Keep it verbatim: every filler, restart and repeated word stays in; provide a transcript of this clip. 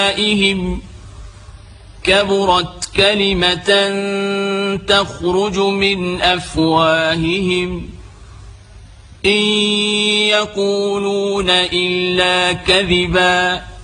أولئهم كبرت كلمة تخرج من أفواههم إن يقولون إلا كذبا